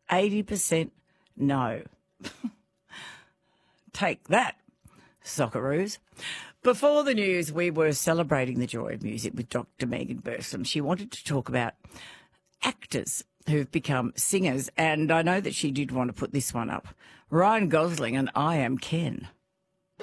80% no. Take that, Socceroos. Before the news, we were celebrating the joy of music with Dr. Megan Burslem. She wanted to talk about actors who've become singers, and I know that she did want to put this one up. Ryan Gosling and I Am Ken.